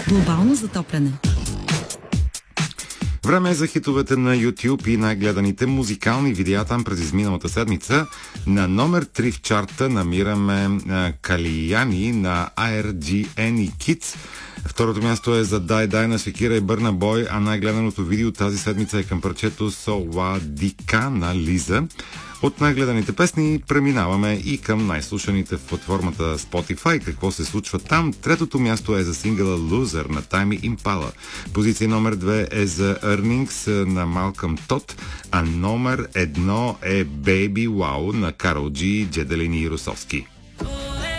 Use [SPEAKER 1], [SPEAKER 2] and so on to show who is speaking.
[SPEAKER 1] Глобално затопляне.
[SPEAKER 2] Време е за хитовете на YouTube и най-гледаните музикални видеа там през изминалата седмица. На номер 3 в чарта намираме Калияни на ARGN и Kids. Второто място е за Дай Дай на Шакира и Бърна Бой, а най-гледаното видео тази седмица е към парчето Соладика на Лиза. От най-гледаните песни преминаваме и към най-слушаните в платформата Spotify. Какво се случва там? Третото място е за сингъла Loser на Тайми Импала. Позиция номер 2 е за Earnings на Малкъм Тот, а номер 1 е Baby Wow на Карол Джи, Джеделини и Русовски.